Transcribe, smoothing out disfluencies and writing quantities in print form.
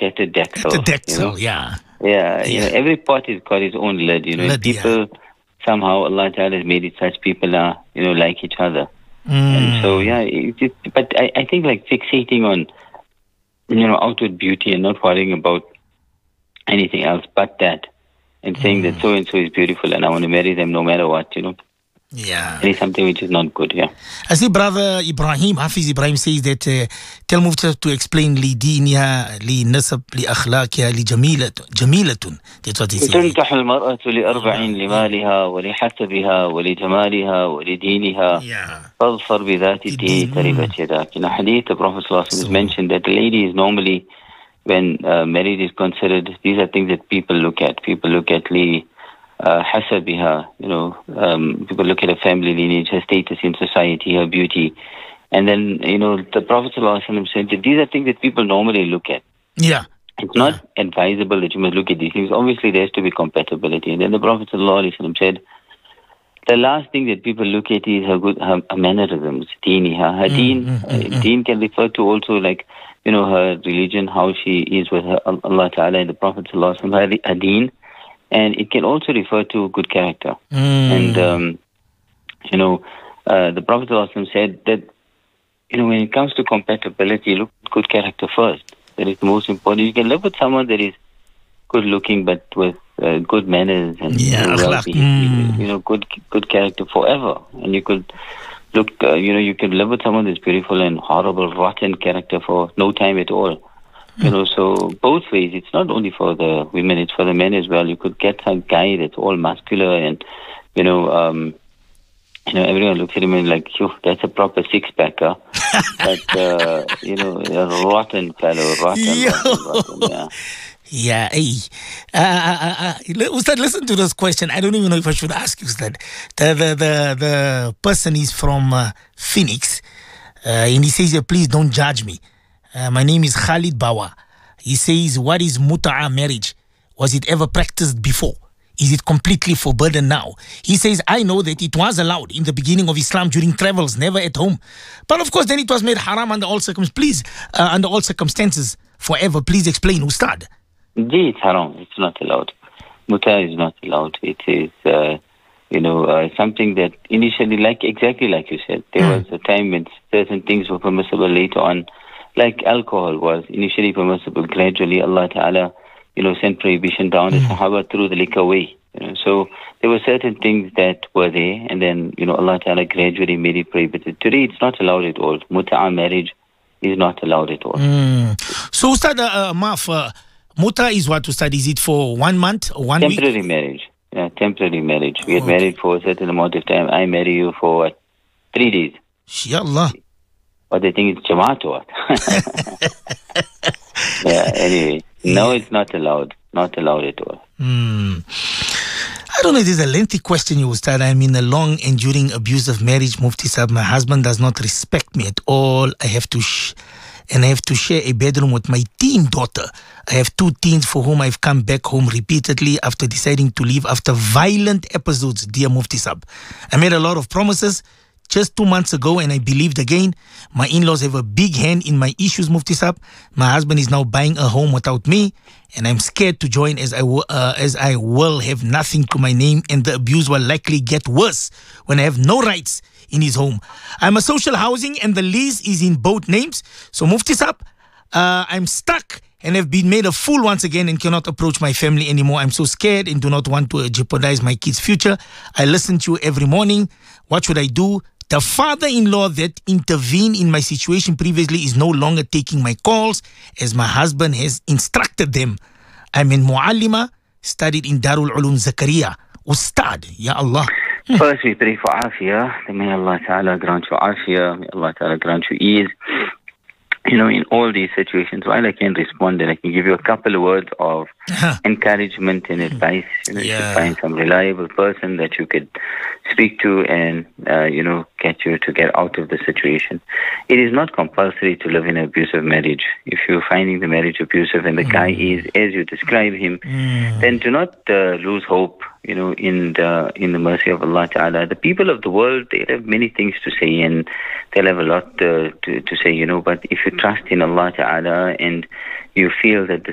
at a Dexel. At a Dexel, yeah. Yeah, every pot has got its own lid. People somehow Allah Ta'ala has made it such people are like each other. And so but I think like fixating on outward beauty and not worrying about anything else but that, and saying that so and so is beautiful and I want to marry them no matter what. Yeah. It is something which is not good, yeah. I see Brother Ibrahim, Hafiz Ibrahim says that tell Mufti to explain li diniha, li nasab, li akhlaqiha, li jamilatun. That's what he says. تنكح المرأة لأربع لمالها ولحسبها ولجمالها ولدينها فاظفر بذات الدين تربت يداك. In a hadith, the Prophet ﷺ mentioned that the lady is normally, when marriage is considered, these are things that people look at. People look at hasabiha, people look at her family lineage, her status in society, her beauty. And then, the Prophet ﷺ said that these are things that people normally look at. Yeah. It's not advisable that you must look at these things. Obviously, there has to be compatibility. And then the Prophet ﷺ said, the last thing that people look at is her mannerisms, deeniha. Her deen, deen can refer to also like, her religion, how she is with Allah Ta'ala and the Prophet ﷺ, her deen. And it can also refer to good character. And, the Prophet ﷺ said that, when it comes to compatibility, look at good character first. That is the most important. You can live with someone that is good looking, but with good manners and good character forever. And you could you can live with someone that's beautiful and horrible, rotten character for no time at all. So both ways. It's not only for the women; it's for the men as well. You could get a guy that's all muscular and, everyone looks at him and like, that's a proper six-packer. But a rotten fellow, rotten. Yeah. Ustad, listen to this question. I don't even know if I should ask you, Ustad. The person is from Phoenix, and he says, please don't judge me. My name is Khalid Bawa. He says, what is muta'a marriage? Was it ever practiced before? Is it completely forbidden now? He says, I know that it was allowed in the beginning of Islam during travels, never at home. But of course, then it was made haram under all circumstances forever. Please explain, Ustad. Indeed, it's haram. It's not allowed. Muta'a is not allowed. It is, something that initially, exactly like you said, there was a time when certain things were permissible. Later on, like alcohol was initially permissible. Gradually, Allah Ta'ala, sent prohibition down. The Sahaba threw the liquor away. So there were certain things that were there, and then, Allah Ta'ala gradually made it prohibited. Today, it's not allowed at all. Muta'a marriage is not allowed at all. So, Ustad, Muta'a is what, Ustad? Is it for 1 month or 1 week? Temporary marriage. Yeah, temporary marriage. We get married for a certain amount of time. I marry you for 3 days. Inshallah. But they think it's Jamaat or what? Yeah, anyway. No, it's not allowed. Not allowed at all. I don't know, it is a lengthy question you will start. I'm in a long, enduring, abusive marriage, Mufti Sahib. My husband does not respect me at all. I have to share a bedroom with my teen daughter. I have 2 teens for whom I've come back home repeatedly after deciding to leave after violent episodes, dear Mufti Sahib. I made a lot of promises just 2 months ago, and I believed again. My in-laws have a big hand in my issues, Mufti Sahib. My husband is now buying a home without me, and I'm scared to join as I will have nothing to my name, and the abuse will likely get worse when I have no rights in his home. I'm a social housing, and the lease is in both names. So, Mufti Sahib, I'm stuck and have been made a fool once again and cannot approach my family anymore. I'm so scared and do not want to jeopardize my kids' future. I listen to you every morning. What should I do? The father-in-law that intervened in my situation previously is no longer taking my calls as my husband has instructed them. I'm in Muallima, studied in Darul Ulum Zakaria. Ustad, Ya Allah. First, we pray for afiyah. May Allah Ta'ala grant you afiyah. May Allah Ta'ala grant you ease. In all these situations, while I can respond and I can give you a couple of words of encouragement and advice, you should find some reliable person that you could speak to and, get out of the situation. It is not compulsory to live in an abusive marriage. If you're finding the marriage abusive and the guy is, as you describe him, then do not lose hope, in the mercy of Allah Ta'ala. The people of the world, they have many things to say and they'll have a lot to say, but if you trust in Allah Ta'ala and you feel that the